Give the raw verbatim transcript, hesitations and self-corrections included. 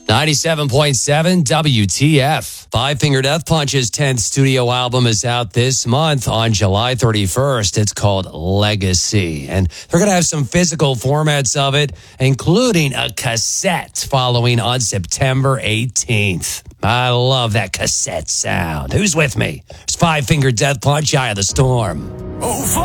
ninety-seven point seven W T F. Five Finger Death Punch's tenth studio album is out this month on July thirty-first. It's called Legacy. And they're going to have some physical formats of it, including a cassette following on September eighteenth. I love that cassette sound. Who's with me? It's Five Finger Death Punch, Eye of the Storm. Oh,